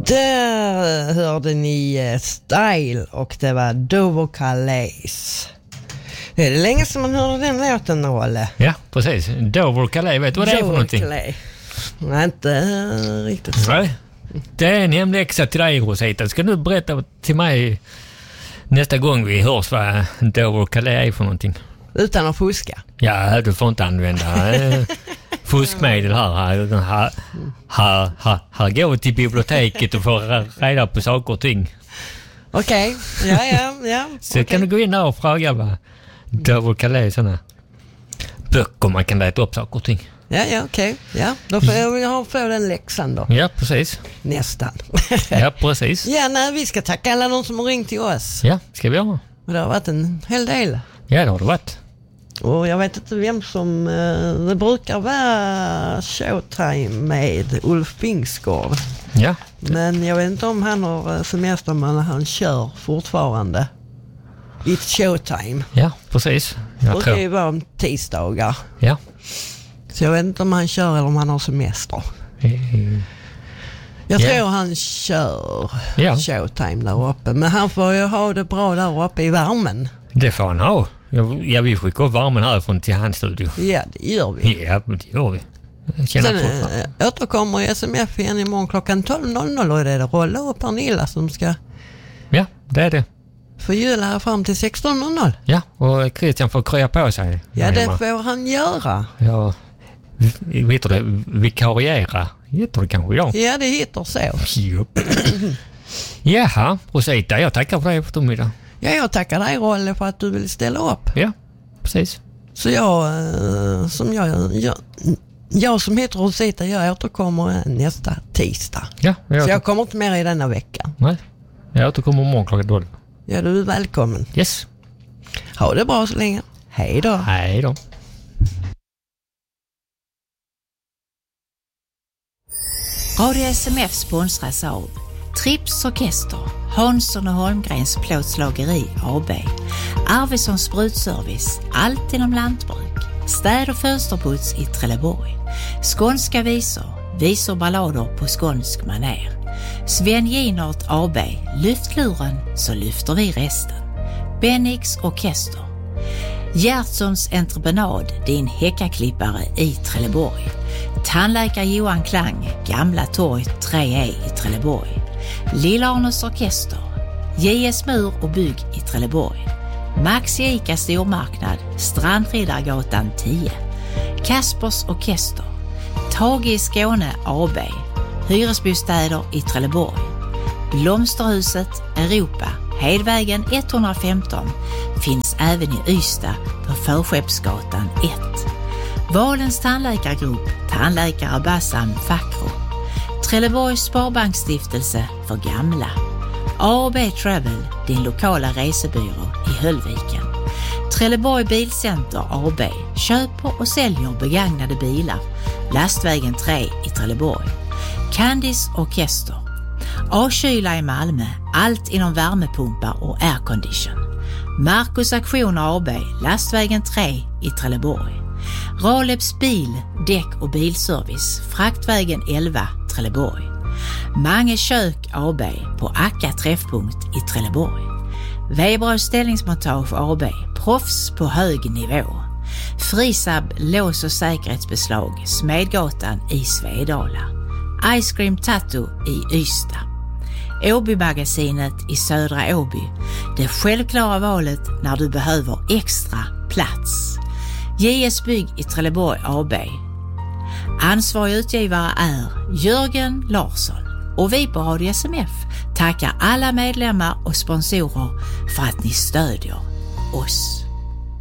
Där hörde ni Style och det var Dover Calais. Det är länge som man hörde den låten, Olle. Ja, precis. Dover Calais, vet du vad det är för någonting? Calais. Nej, inte riktigt så. Nej. Det är en hemlig extra till dig, Rosita. Ska du berätta till mig nästa gång vi hörs vad Dover Calais är för någonting? Utan att fuska. Ja, du får inte använda fuskmedel här. Här går vi till biblioteket och får reda på saker och ting. Okej. Ja. Så kan du gå in där och fråga vad Dover Calais är sådana böcker man kan leta upp saker och ting. Ja, okej. Ja, då får jag få den läxan då. Ja, precis. Nästan. Ja, precis. Ja, nej, vi ska tacka alla de som har ringt till oss. Ja, ska vi göra. Och det har varit en hel del. Ja, det har det varit. Och jag vet inte vem som... det brukar vara Showtime med Ulf Bingsgård. Ja. Men jag vet inte om han har semester, men han kör fortfarande. It's Showtime. Ja, precis. Det brukar ju vara om tisdagar. Ja. Så jag vet inte om han kör eller om han har semester. Jag tror han kör Showtime där uppe. Men han får ju ha det bra där uppe i värmen. Det får han ha. Ja, vi skickar upp värmen härifrån till hans studio. Ja, det gör vi. Ja, det gör vi. Sen återkommer SMF igen imorgon klockan 12.00 och det är Rolla och Pernilla som ska... Ja, det är det. Förgylla här fram till 16.00. Ja, och Christian får krya på sig. Ja, det får han göra. Ja, vet du det? Vikariera. Heter det kanske idag? Ja, det heter så. Jupp. Jaha, Rosita, jag tackar för dig för eftermiddag. Ja, jag tackar dig, Rolle, för att du vill ställa upp. Ja, precis. Så jag som heter Rosita, jag återkommer nästa tisdag. Ja, så jag kommer inte mer i denna vecka. Nej, jag återkommer imorgon klockan 12. Ja, du är välkommen. Yes. Ha det bra så länge. Hej då. Hej då. Radio SMF sponsras av Trips Orkester, Hansson och Holmgrens plåtslageri AB, Arvidsson Sprutservice, allt inom lantbruk, städ- och fönsterputs i Trelleborg, skånska visor ballader på skånsk maner, Sven Ginart AB, lyft luren så lyfter vi resten, Bennix Orkester, Gertsons entreprenad, din häckaklippare i Trelleborg, tandläkare Johan Klang, Gamla torg 3E i Trelleborg, Lillarnes Orkester, JS Mur och bygg i Trelleborg, Max Ica stormarknad, Strandriddargatan 10, Kaspers Orkester, Tage i Skåne AB, hyresbostäder i Trelleborg, Blomsterhuset Europa, Hedvägen 115, finns även i Ystad på Förskeppsgatan 1. Valens tandläkargrupp, tandläkare Bassam Fakro, Trelleborgs Sparbanksstiftelse för gamla, A&B Travel, din lokala resebyrå i Höllviken, Trelleborg Bilcenter AB, köper och säljer begagnade bilar, Lastvägen 3 i Trelleborg, Candice Orkester, A-kyla i Malmö, allt inom värmepumpar och aircondition, Marcus Aktioner AB, Lastvägen 3 i Trelleborg, Raleps bil, däck och bilservice, Fraktvägen 11, Trelleborg, Mange kök AB på Akka träffpunkt i Trelleborg, Weberös ställningsmontage AB, proffs på hög nivå, Frisab lås- och säkerhetsbeslag, Smedgatan i Svedala, Ice Cream Tattoo i Ystad, Åby-magasinet i Södra Åby, det självklara valet när du behöver extra plats, JS Bygg i Trelleborg AB. Ansvarig utgivare är Jörgen Larsson och vi på Radio SMF tackar alla medlemmar och sponsorer för att ni stödjer oss.